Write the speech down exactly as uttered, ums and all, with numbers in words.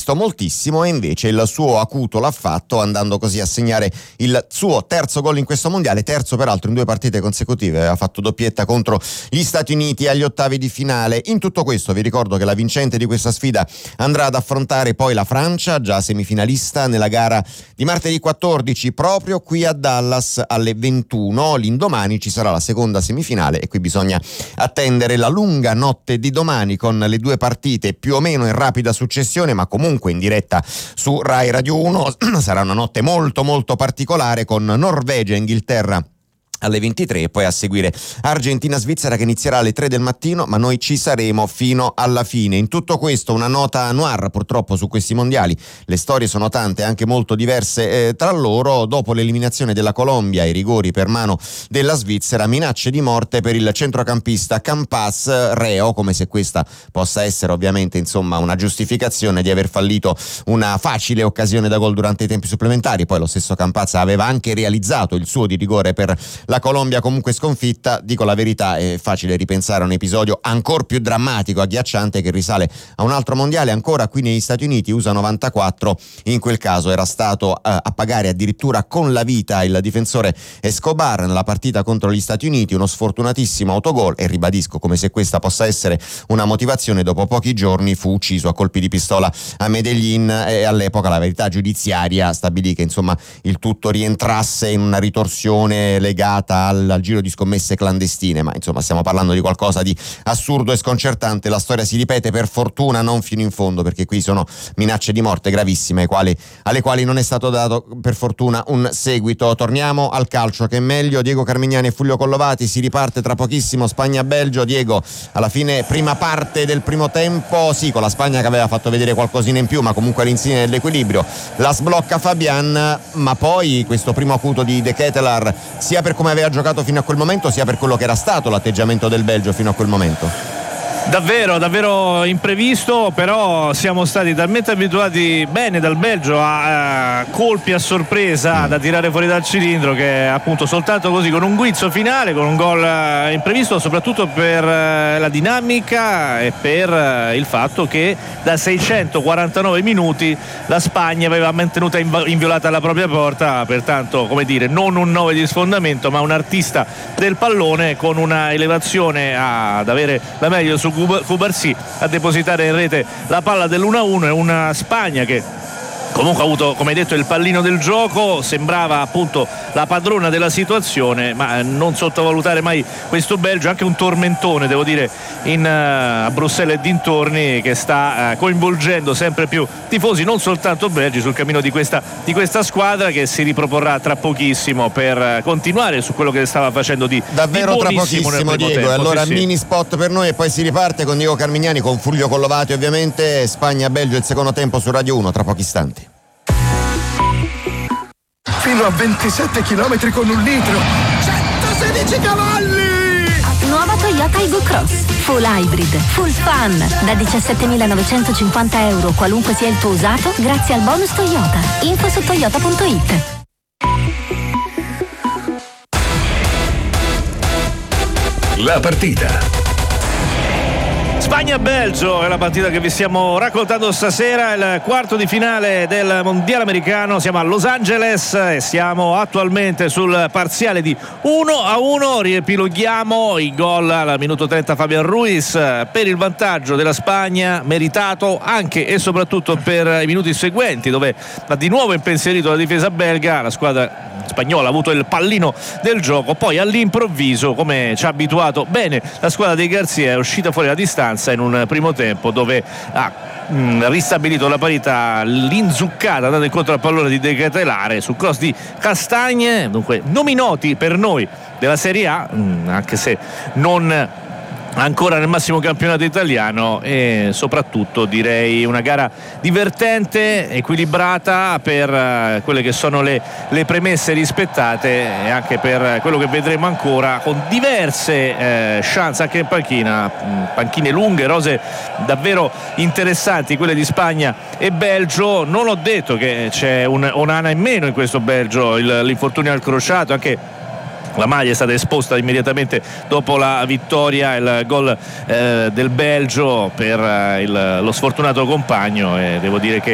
visto moltissimo, e invece il suo acuto l'ha fatto, andando così a segnare il suo terzo gol in questo mondiale, terzo peraltro in due partite consecutive. Ha fatto doppietta contro gli Stati Uniti agli ottavi di finale. In tutto questo vi ricordo che la vincente di questa sfida andrà ad affrontare poi la Francia, già semifinalista, nella gara di martedì quattordici proprio qui a Dallas alle ventuno. L'indomani ci sarà la seconda semifinale e qui bisogna attendere la lunga notte di domani con le due partite più o meno in rapida successione, ma comunque in diretta su Rai Radio uno. Sarà una notte molto molto particolare con Norvegia e Inghilterra alle ventitré e poi a seguire Argentina-Svizzera che inizierà alle tre del mattino, ma noi ci saremo fino alla fine. In tutto questo una nota noir purtroppo su questi mondiali, le storie sono tante, anche molto diverse eh, tra loro. Dopo l'eliminazione della Colombia, i rigori per mano della Svizzera, minacce di morte per il centrocampista Campas, reo, come se questa possa essere ovviamente insomma una giustificazione di aver fallito una facile occasione da gol durante i tempi supplementari. Poi lo stesso Campas aveva anche realizzato il suo di rigore per la Colombia comunque sconfitta. Dico la verità, è facile ripensare a un episodio ancora più drammatico, agghiacciante, che risale a un altro mondiale ancora qui negli Stati Uniti, U S A novantaquattro. In quel caso era stato eh, a pagare addirittura con la vita il difensore Escobar nella partita contro gli Stati Uniti, uno sfortunatissimo autogol, e ribadisco, come se questa possa essere una motivazione, dopo pochi giorni fu ucciso a colpi di pistola a Medellin e all'epoca la verità giudiziaria stabilì che insomma il tutto rientrasse in una ritorsione legata Al, al giro di scommesse clandestine, ma insomma stiamo parlando di qualcosa di assurdo e sconcertante. La storia si ripete, per fortuna non fino in fondo, perché qui sono minacce di morte gravissime ai quali, alle quali non è stato dato per fortuna un seguito. Torniamo al calcio, che è meglio. Diego Carmignani e Fulvio Collovati, si riparte tra pochissimo. Spagna-Belgio. Diego, alla fine prima parte del primo tempo, sì, con la Spagna che aveva fatto vedere qualcosina in più, ma comunque all'insegna dell'equilibrio la sblocca Fabian, ma poi questo primo acuto di De Ketelaere, sia per come aveva giocato fino a quel momento, sia per quello che era stato l'atteggiamento del Belgio fino a quel momento. Davvero, davvero imprevisto, però siamo stati talmente abituati bene dal Belgio a, a colpi a sorpresa da tirare fuori dal cilindro, che appunto soltanto così, con un guizzo finale, con un gol imprevisto, soprattutto per la dinamica e per il fatto che da seicentoquarantanove minuti la Spagna aveva mantenuta inviolata la propria porta, pertanto, come dire, non un nove di sfondamento, ma un artista del pallone con una elevazione ad avere la meglio su Cubarsí, a depositare in rete la palla dell'uno a uno. È una Spagna che comunque ha avuto, come hai detto, il pallino del gioco, sembrava appunto la padrona della situazione, ma non sottovalutare mai questo Belgio, anche un tormentone devo dire in, uh, a Bruxelles e dintorni, che sta uh, coinvolgendo sempre più tifosi, non soltanto belgi, sul cammino di questa, di questa squadra, che si riproporrà tra pochissimo per uh, continuare su quello che stava facendo di davvero di tra pochissimo, Diego. tempo. E allora sì, mini sì. spot per noi e poi si riparte con Diego Carmignani, con Fulvio Collovati ovviamente. Spagna-Belgio il secondo tempo su Radio uno tra pochi istanti. Fino a ventisette chilometri con un litro, centosedici cavalli! Nuova Toyota Aygo Cross, full hybrid, full fun, da diciassettemilanovecentocinquanta euro qualunque sia il tuo usato, grazie al bonus Toyota. Info su toyota punto it. La partita. Spagna-Belgio è la partita che vi stiamo raccontando stasera, il quarto di finale del mondiale americano. Siamo a Los Angeles e siamo attualmente sul parziale di uno a uno. Riepiloghiamo i gol al minuto trenta. Fabian Ruiz per il vantaggio della Spagna, meritato anche e soprattutto per i minuti seguenti, dove ha di nuovo impensierito la difesa belga. La squadra spagnola ha avuto il pallino del gioco, poi all'improvviso, come ci ha abituato bene la squadra dei Garcia, è uscita fuori la distanza in un primo tempo dove ha mh, ristabilito la parità, l'inzuccata andando incontro al pallone di De Ketelaere su cross di Castagne. Dunque nomi noti per noi della Serie A, mh, anche se non ancora nel massimo campionato italiano, e soprattutto direi una gara divertente, equilibrata per uh, quelle che sono le, le premesse rispettate, e anche per quello che vedremo ancora, con diverse eh, chance anche in panchina, panchine lunghe, rose davvero interessanti quelle di Spagna e Belgio. Non ho detto che c'è un Onana in meno in questo Belgio, il, l'infortunio al crociato, anche la maglia è stata esposta immediatamente dopo la vittoria, il gol eh, del Belgio per eh, il, lo sfortunato compagno, e devo dire che